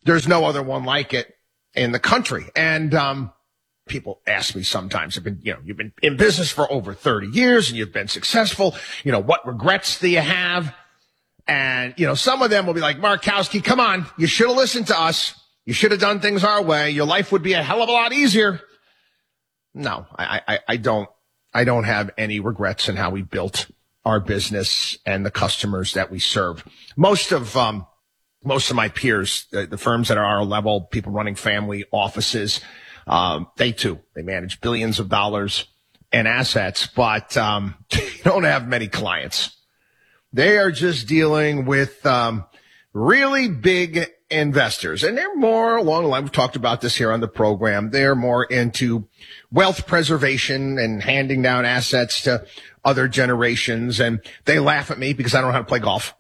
There's no other one like it in the country. And people ask me sometimes, you've been in business for over 30 years and you've been successful. What regrets do you have? And, some of them will be like, Markowski, come on, you should have listened to us. You should have done things our way. Your life would be a hell of a lot easier. No, I don't have any regrets in how we built our business and the customers that we serve. Most of my peers, the firms that are our level, people running family offices, they manage billions of dollars in assets, but don't have many clients. They are just dealing with really big investors, and they're more along the line. We've talked about this here on the program. They're more into wealth preservation and handing down assets to other generations, and they laugh at me because I don't know how to play golf.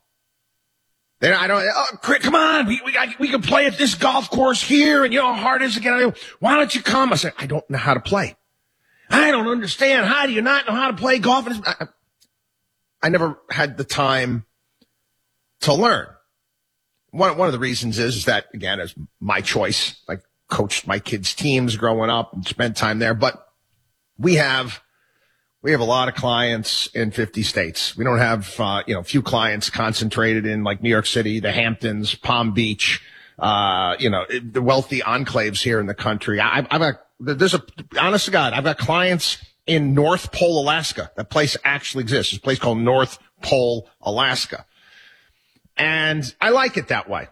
Come on, we can play at this golf course here, and how hard is it again? Why don't you come? I said, I don't know how to play. I don't understand. How do you not know how to play golf? I never had the time to learn. One of the reasons is that, again, it's my choice. I coached my kids' teams growing up and spent time there. But we have a lot of clients in 50 states. We don't have, few clients concentrated in like New York City, the Hamptons, Palm Beach, the wealthy enclaves here in the country. Honest to God, I've got clients in North Pole, Alaska. That place actually exists. It's a place called North Pole, Alaska. And I like it that way.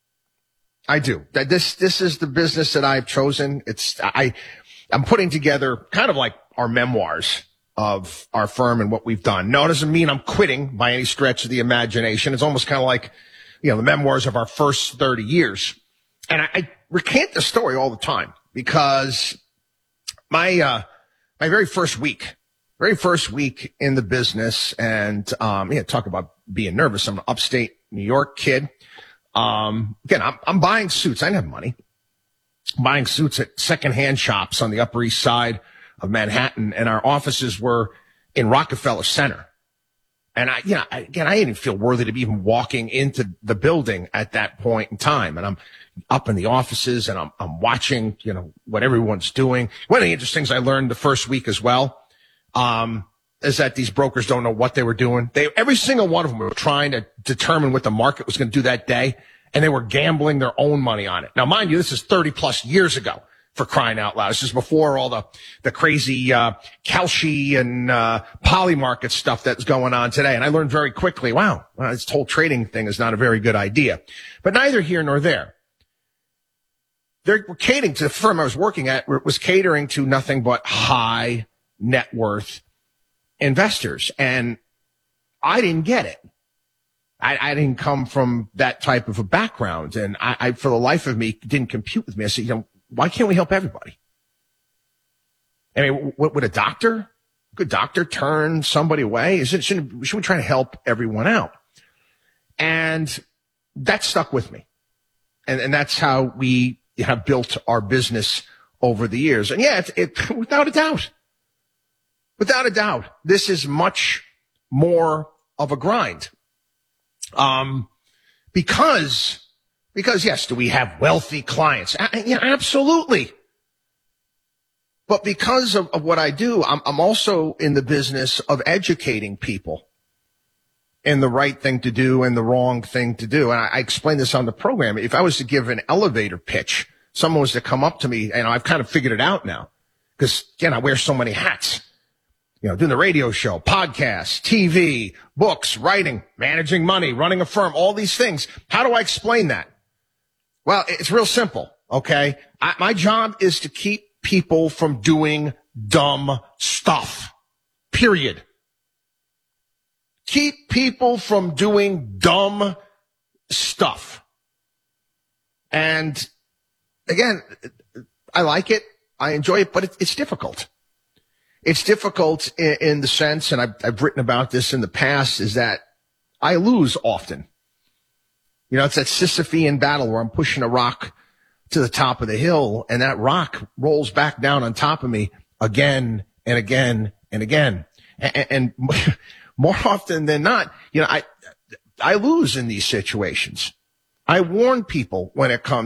I do. This is the business that I've chosen. I'm putting together kind of like our memoirs of our firm and what we've done. No, it doesn't mean I'm quitting by any stretch of the imagination. It's almost kind of like, the memoirs of our first 30 years. And I recant the story all the time because my very first week in the business, and talk about being nervous. I'm an upstate New York kid. Again, I'm buying suits. I didn't have money. I'm buying suits at secondhand shops on the Upper East Side of Manhattan, and our offices were in Rockefeller Center. And I didn't feel worthy to be even walking into the building at that point in time. And I'm up in the offices and I'm watching, what everyone's doing. One of the interesting things I learned the first week as well, is that these brokers don't know what they were doing. Every single one of them were trying to determine what the market was going to do that day, and they were gambling their own money on it. Now, mind you, this is 30 plus years ago, for crying out loud. This is before all the crazy, Kalshi and, Polymarket stuff that's going on today. And I learned very quickly, wow, this whole trading thing is not a very good idea. But neither here nor there. They're catering to the firm I was working at, was catering to nothing but high net worth investors. And I didn't get it. I didn't come from that type of a background. And I for the life of me, didn't compute with me. I said, why can't we help everybody? I mean, would a good doctor turn somebody away? Should we try to help everyone out? And that stuck with me. And that's how we have built our business over the years. And yeah, without a doubt, this is much more of a grind. Because yes, do we have wealthy clients? Yeah, absolutely. But because of what I do, I'm also in the business of educating people in the right thing to do and the wrong thing to do. And I explained this on the program. If I was to give an elevator pitch, someone was to come up to me, and I've kind of figured it out now, because again, I wear so many hats. Doing the radio show, podcasts, TV, books, writing, managing money, running a firm, all these things. How do I explain that? Well, it's real simple, okay? My job is to keep people from doing dumb stuff, period. Keep people from doing dumb stuff. And again, I like it. I enjoy it, but it's difficult. It's difficult in the sense, and I've written about this in the past, is that I lose often. It's that Sisyphean battle where I'm pushing a rock to the top of the hill, and that rock rolls back down on top of me again and again and again. And more often than not, I lose in these situations. I warn people when it comes